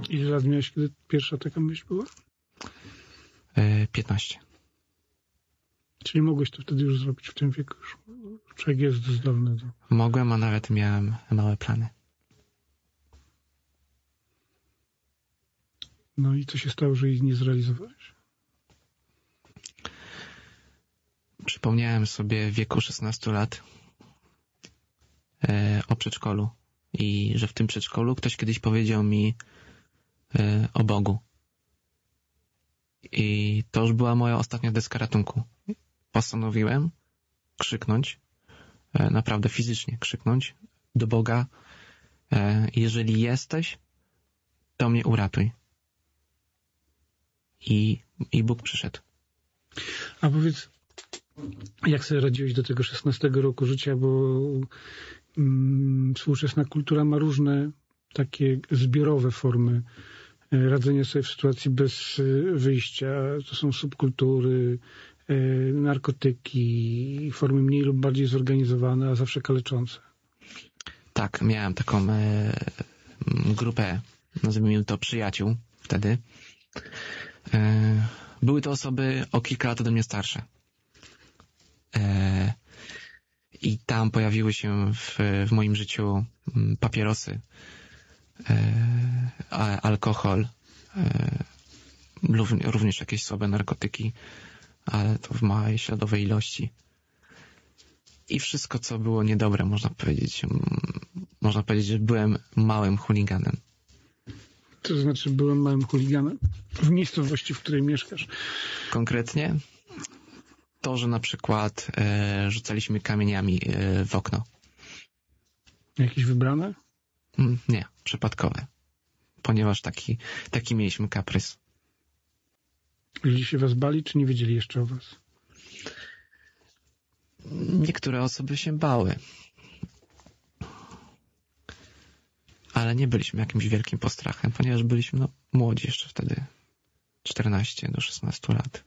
Ile lat miałeś, kiedy pierwsza taka myśl była? 15. Czyli mogłeś to wtedy już zrobić w tym wieku? Już człowiek jest zdolny do... Mogłem, a nawet miałem małe plany. No i co się stało, że ich nie zrealizowałeś? Przypomniałem sobie w wieku 16 lat o przedszkolu i że w tym przedszkolu ktoś kiedyś powiedział mi o Bogu. I to już była moja ostatnia deska ratunku. Postanowiłem krzyknąć, naprawdę fizycznie krzyknąć do Boga: jeżeli jesteś, to mnie uratuj. I Bóg przyszedł. A powiedz, jak sobie radziłeś do tego 16 roku życia, bo współczesna kultura ma różne takie zbiorowe formy radzenia sobie w sytuacji bez wyjścia. To są subkultury, narkotyki, formy mniej lub bardziej zorganizowane, a zawsze kaleczące. Tak, miałem taką grupę, nazwijmy to przyjaciół wtedy. Były to osoby o kilka lat ode mnie starsze. I tam pojawiły się w moim życiu papierosy, alkohol, również jakieś słabe narkotyki, ale to w małej, śladowej ilości. I wszystko, co było niedobre, można powiedzieć, że byłem małym chuliganem. To znaczy, byłem małym chuliganem w miejscowości, w której mieszkasz? Konkretnie to, że na przykład rzucaliśmy kamieniami w okno. Jakieś wybrane? Nie, przypadkowe. Ponieważ taki mieliśmy kaprys. Ludzie się was bali, czy nie wiedzieli jeszcze o was? Niektóre osoby się bały. Ale nie byliśmy jakimś wielkim postrachem, ponieważ byliśmy młodzi jeszcze wtedy. 14 do 16 lat.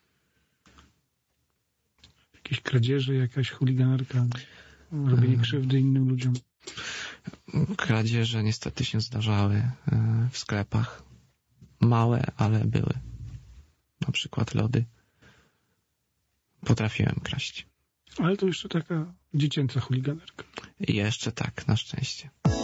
Jakieś kradzieże, jakaś chuliganerka, robienie krzywdy innym ludziom? Kradzieże niestety się zdarzały w sklepach. Małe, ale były. Na przykład lody. Potrafiłem kraść. Ale to jeszcze taka dziecięca chuliganerka. I jeszcze tak, na szczęście.